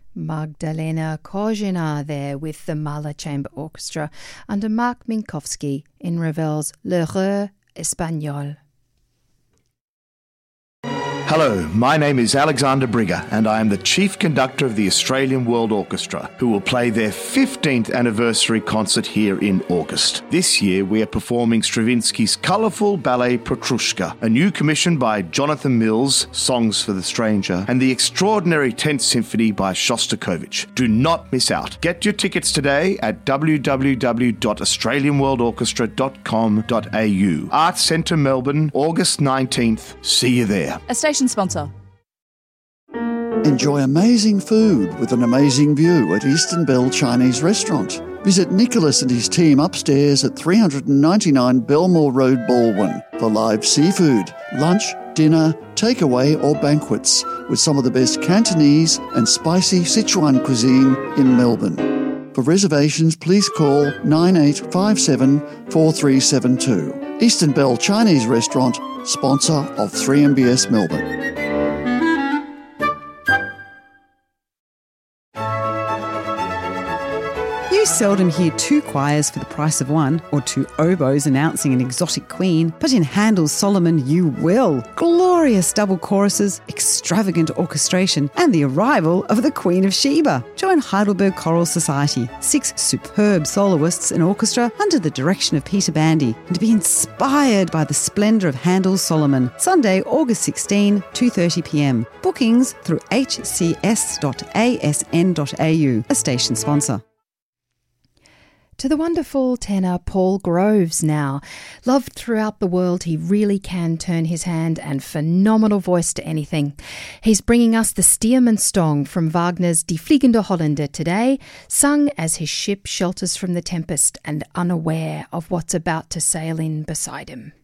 Magdalena Kozhina there with the Mahler Chamber Orchestra under Mark Minkowski in Ravel's L'Heureux Espagnol. Hello, my name is Alexander Brigger and I am the Chief Conductor of the Australian World Orchestra, who will play their 15th anniversary concert here in August. This year we are performing Stravinsky's colourful ballet Petrushka, a new commission by Jonathan Mills, Songs for the Stranger, and the extraordinary 10th Symphony by Shostakovich. Do not miss out. Get your tickets today at www.australianworldorchestra.com.au. Arts Centre Melbourne, August 19th. See you there. A station sponsor. Enjoy amazing food with an amazing view at Eastern Bell Chinese Restaurant. Visit Nicholas and his team upstairs at 399 Belmore Road, Baldwin for live seafood, lunch, dinner, takeaway or banquets with some of the best Cantonese and spicy Sichuan cuisine in Melbourne. For reservations, please call 9857 4372. Eastern Bell Chinese Restaurant, sponsor of 3MBS Melbourne. You seldom hear two choirs for the price of one, or two oboes announcing an exotic queen, but in Handel's Solomon you will. Glorious double choruses, extravagant orchestration, and the arrival of the Queen of Sheba. Join Heidelberg Choral Society, 6 superb soloists and orchestra under the direction of Peter Bandy, and be inspired by the splendour of Handel's Solomon. Sunday, August 16, 2:30pm. Bookings through hcs.asn.au, a station sponsor. To the wonderful tenor Paul Groves now. Loved throughout the world, he really can turn his hand and phenomenal voice to anything. He's bringing us the Steermanstong from Wagner's Die Fliegende Holländer today, sung as his ship shelters from the tempest and unaware of what's about to sail in beside him.